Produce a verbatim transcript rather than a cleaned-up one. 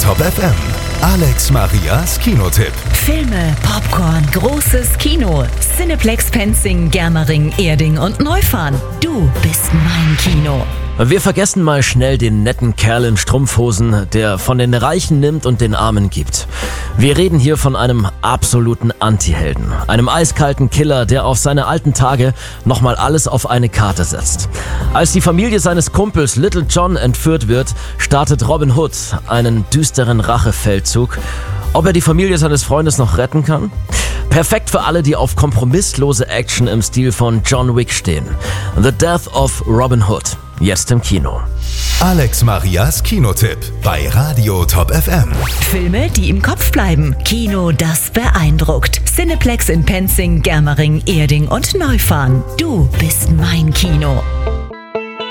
Top F M. Alex Marias Kinotipp. Filme, Popcorn, großes Kino. Cineplex Penzing, Germering, Erding und Neufahren. Du bist mein Kino. Wir vergessen mal schnell den netten Kerl in Strumpfhosen, der von den Reichen nimmt und den Armen gibt. Wir reden hier von einem absoluten Anti-Helden, einem eiskalten Killer, der auf seine alten Tage nochmal alles auf eine Karte setzt. Als die Familie seines Kumpels Little John entführt wird, startet Robin Hood einen düsteren Rachefeldzug. Ob er die Familie seines Freundes noch retten kann? Perfekt für alle, die auf kompromisslose Action im Stil von John Wick stehen. The Death of Robin Hood. Jetzt im Kino. Alex Marias Kinotipp bei Radio Top F M. Filme, die im Kopf bleiben. Kino, das beeindruckt. Cineplex in Penzing, Germering, Erding und Neufahren. Du bist mein Kino.